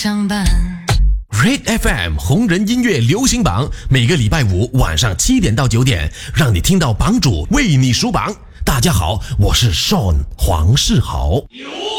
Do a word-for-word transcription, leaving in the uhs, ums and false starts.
上班 Red F M 红人音乐流行榜，每个礼拜五晚上七点到九点，让你听到榜主为你数榜。大家好，我是 Sean 黄世豪。